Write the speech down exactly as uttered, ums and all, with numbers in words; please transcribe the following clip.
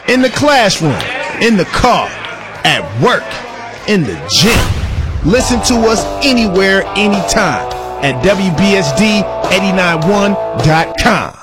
in the classroom, in the car, at work, in the gym. Listen to us anywhere, anytime at W B S D eight nine one dot com.